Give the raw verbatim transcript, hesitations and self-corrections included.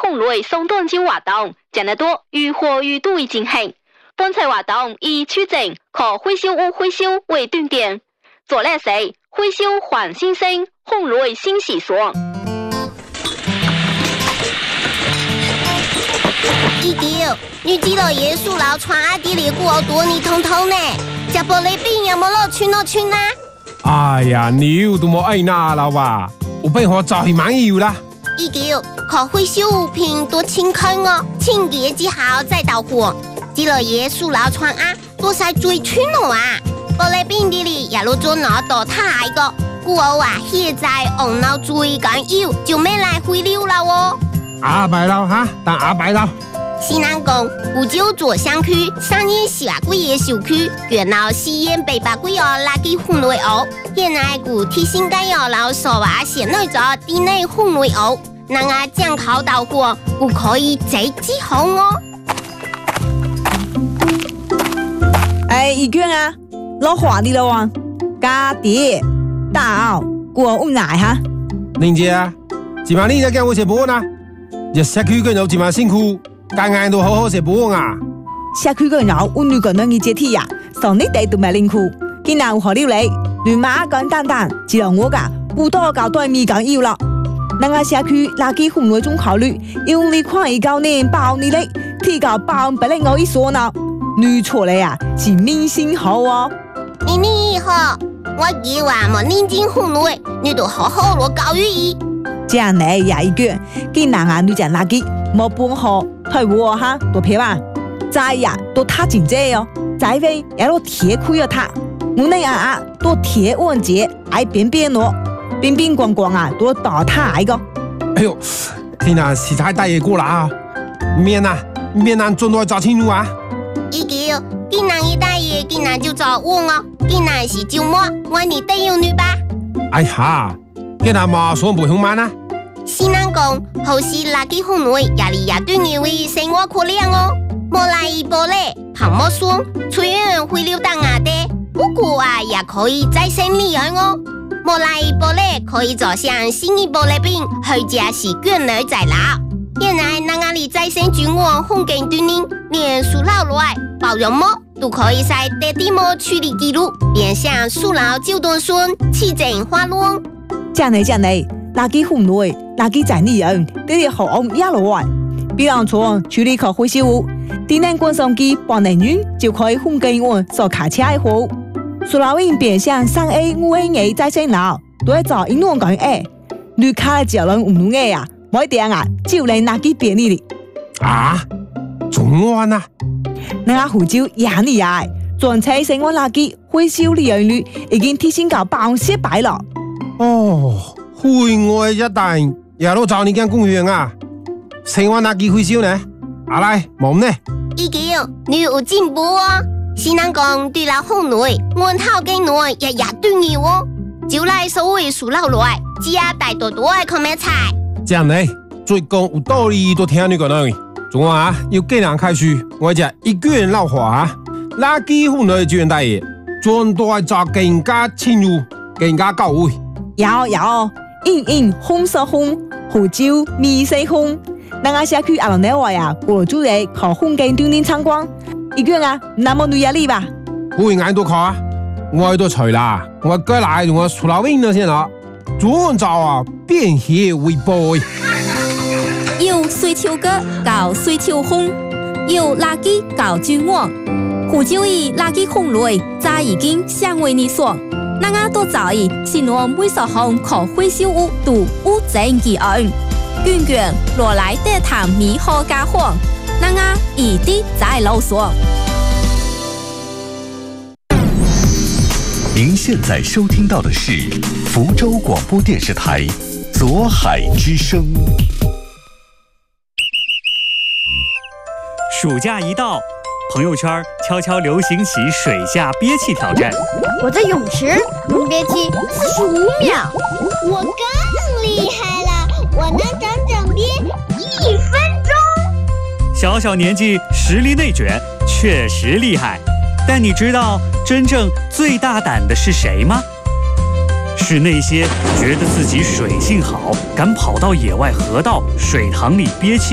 红雷送短招活動，加拿大如火如荼的進行。本次活動以取證和會修屋會修為斷點，做叻時會修還新生，紅雷新習俗。 姨舅，你知道耶穌老傳阿啲嚟過多年通通呢？食玻璃餅有冇落穿落穿啦？ 哎呀，你都冇愛拿啦吧？我俾我就係滿意啦。 姨舅，可會修物品多清坑哦，清潔之後再到貨。知道耶穌老傳啊，多晒最穿咯啊！玻璃餅啲嚟也攞咗攞到太個，故我話現在紅腦最緊要，就咩嚟回流啦喎。 阿伯佬哈，但阿伯佬。 西南宮古舊左鄉區上演四百幾個小區，熱鬧戲演八百幾個垃圾紅雷屋。現在古提醒緊要老說話先來咗地內紅雷屋，那個將口到貨，古可以直接紅哦。 哎，姨娟啊，攞花啲咯喎，家啲大過屋奶哈。 玲姐啊，今晚你在跟我食飯啊？日社區嘅人今晚辛苦。間間都好好食飯啊！ 社區個人有女個人嘅接替呀，上你哋都咪辛苦，今日有何料理？亂馬簡單單，只有我噶不多搞對米講要啦。那個社區垃圾紅雷中考慮，用你看一九年包你嘞，提高包不能我一說呢，女錯嘞啊，是明星好哦。 你你好，我以為冇認真紅雷，你都好好攞教育意。 這樣嚟也一句，今日啊女講垃圾冇半好。退貨哈，多票啊！再呀，都他真濟哦，再飛也都鐵虧了他。我那啊啊，都鐵穩節，愛邊邊咯，邊邊光光啊，都倒他來個。 哎呦，天啊，實在大嘢過啦啊！面啊，面啊，盡快找清楚啊！ 姨舅，今日一大爺，今日就找我哦，今日是周末，我你帶有女吧？ 哎呀，今日馬上不上班啊！ 西南宮好似垃圾紅雷，也嚟也對你為生活可憐哦。莫來一波嘞，旁莫說，雖然會流到牙的，不過啊也可以再生利潤哦。莫來一波嘞，可以做像新一波的餅，回家是捲兒在老。現在那個裡再生菌網紅根對您，連樹老來包容膜都可以在地地膜處理記錄，變相樹老就斷孫，起正花落。 這樣這樣垃圾紅雷，垃圾在利潤，這啲好也落來。比方說處理可回收物，電能滾送機半年遠就可以烘乾碗做卡車的貨。樹老因變相三 A 五 A 嘅再生腦，都係做一兩個月。你卡嘅腳人唔弄嘅呀，冇點啊，就嚟垃圾變你哩。 啊，仲安啊？ 那個湖州也厲害，全車生活垃圾回收利潤率已經提升到百分之百了。 哦。戶外一帶也都找你間公園啊，生活垃圾回收呢？阿來冇呢？ 姨舅，你有進步哦。西南宮對了紅雷，門頭嘅內也也對你哦。就來所謂數老來，只要帶多多嘅看咩菜。 這樣呢，最講有道理都聽你講啦。仲話要幾人開始，我只一個人老話啊，垃圾紅雷專大爺，專都係做更加清楚、更加到位。 有有。印印紅色紅，湖州米色紅。那個社區阿龍那話呀，我住嚟考紅根鍛鍊參觀。一個人啊，那麼女壓力吧？ 會眼都考啊，我都除啦，我過來我出老window先啦，專找啊變黑為 boy。 有水球哥搞水球紅，有垃圾搞菌網，湖州以垃圾紅雷，早已經相為你說。那個都早已新我每所行可回收物都無證記案，卷卷落來得談米好家伙，那個一定在囉嗦。 您現在收聽到的是福州廣播電視台左海之聲。 暑假一到，朋友圈悄悄流行起水下憋气挑战。 我在泳池能憋气四十五秒， 我更厉害了，我能整整憋一分钟。 小小年纪实力内卷，确实厉害。但你知道真正最大胆的是谁吗？是那些觉得自己水性好，敢跑到野外河道、水塘里憋气。